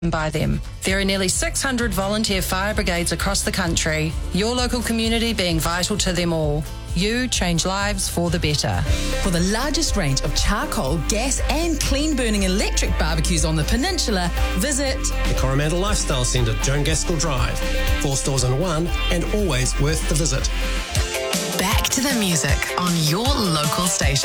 by them. There are nearly 600 volunteer fire brigades across the country, your local community being vital to them all. You change lives for the better. For the largest range of charcoal, gas and clean-burning electric barbecues on the peninsula, visit the Coromandel Lifestyle Centre, Joan Gaskell Drive. 4 stores in one and always worth the visit. Back to the music on your local station.